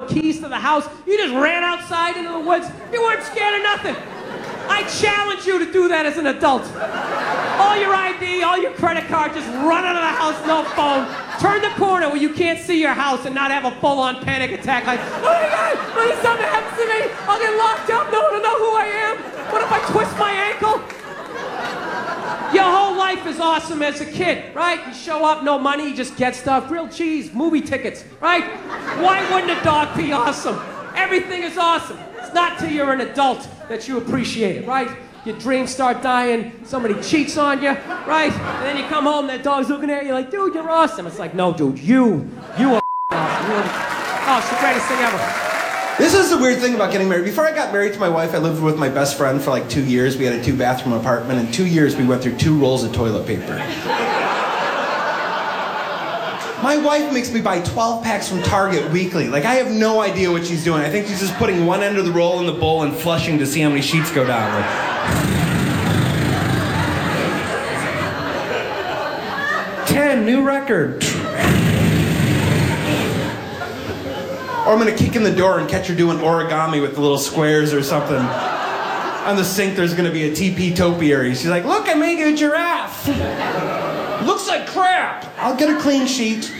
keys to the house. You just ran outside into the woods. You weren't scared of nothing. I challenge you to do that as an adult. All your ID, all your credit card, just run out of the house, no phone. Turn the corner where you can't see your house and not have a full-on panic attack like, oh my God, what if something happens to me? I'll get locked up, no one will know who I am. What if I twist my ankle? Your whole life is awesome as a kid, right? You show up, no money, you just get stuff, grilled cheese, movie tickets, right? Why wouldn't a dog be awesome? Everything is awesome. It's not till you're an adult that you appreciate it, right? Your dreams start dying, somebody cheats on you, right? And then you come home, that dog's looking at you like, dude, you're awesome. It's like, no, dude, you are awesome. Oh, it's the greatest thing ever. This is the weird thing about getting married. Before I got married to my wife, I lived with my best friend for like 2 years. We had a 2-bathroom apartment. In 2 years, we went through 2 rolls of toilet paper. My wife makes me buy 12 packs from Target weekly. Like, I have no idea what she's doing. I think she's just putting one end of the roll in the bowl and flushing to see how many sheets go down. Like, 10, new record. Or I'm gonna kick in the door and catch her doing origami with the little squares or something. On the sink, there's gonna be a TP topiary. She's like, look, I made you a giraffe. Looks like crap. I'll get a clean sheet.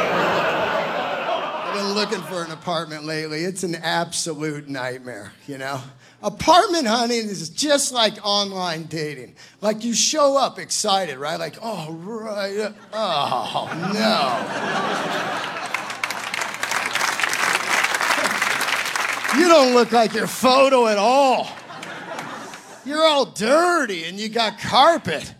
I've been looking for an apartment lately. It's an absolute nightmare, you know? Apartment hunting is just like online dating. Like, you show up excited, right? Like, oh, right. Oh, no. You don't look like your photo at all. You're all dirty and you got carpet.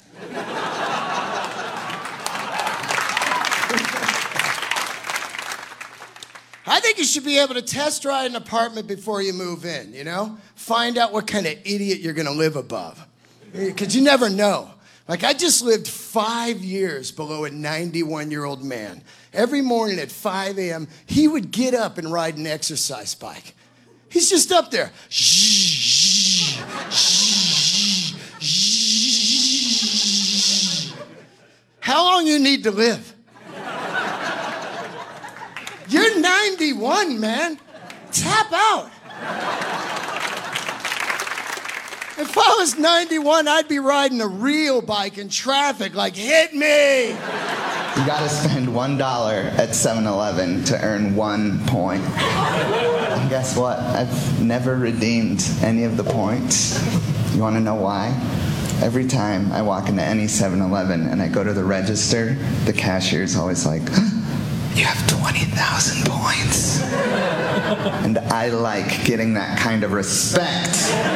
I think you should be able to test drive an apartment before you move in, you know? Find out what kind of idiot you're gonna live above. Because you never know. Like, I just lived 5 years below a 91-year-old man. Every morning at 5 a.m., he would get up and ride an exercise bike. He's just up there. How long you need to live? You're 91, man. Tap out. If I was 91, I'd be riding a real bike in traffic, like, hit me. You gotta spend $1 at 7-Eleven to earn 1 point. And guess what? I've never redeemed any of the points. You wanna know why? Every time I walk into any 7-Eleven and I go to the register, the cashier's always like, you have 20,000 points. And I like getting that kind of respect.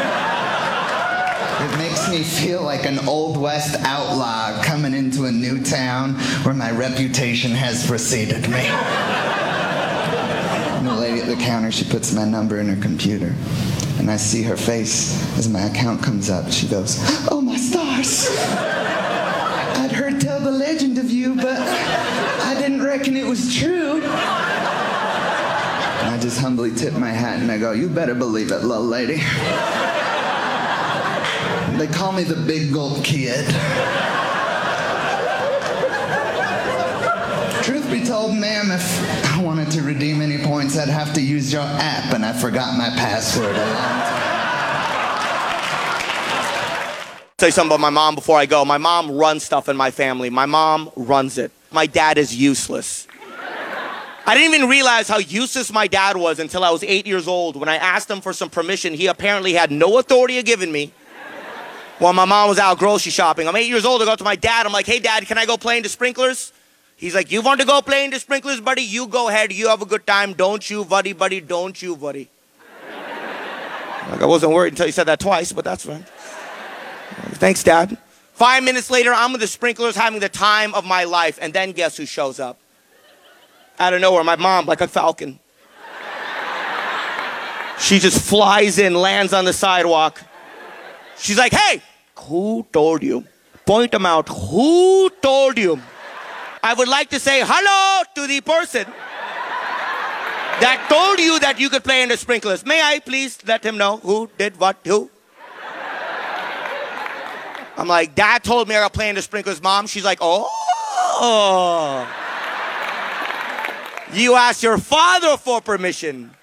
It makes me feel like an Old West outlaw coming into a new town where my reputation has preceded me. And the lady at the counter, she puts my number in her computer. And I see her face as my account comes up. She goes, oh, my stars. I'd heard tell the legend of you, but I didn't reckon it was true. And I just humbly tip my hat and I go, you better believe it, little lady. They call me the Big Gulp Kid. Truth be told, ma'am, if I wanted to redeem any points, I'd have to use your app, and I forgot my password a long time. Tell you something about my mom before I go. My mom runs stuff in my family. My mom runs it. My dad is useless. I didn't even realize how useless my dad was until I was 8 years old. When I asked him for some permission, he apparently had no authority of giving me. While my mom was out grocery shopping. I'm 8 years old, I go up to my dad, I'm like, hey dad, can I go play in the sprinklers? He's like, you want to go play in the sprinklers, buddy? You go ahead, you have a good time, don't you worry, buddy, don't you worry. Like, I wasn't worried until you said that twice, but that's fine. Thanks, Dad. 5 minutes later, I'm with the sprinklers having the time of my life, and then guess who shows up? Out of nowhere, my mom, like a falcon. She just flies in, lands on the sidewalk. She's like, hey, who told you? Point them out. Who told you? I would like to say hello to the person that told you that you could play in the sprinklers. May I please let him know who did what, who? I'm like, Dad told me I got to play in the sprinklers, Mom. She's like, oh. You asked your father for permission.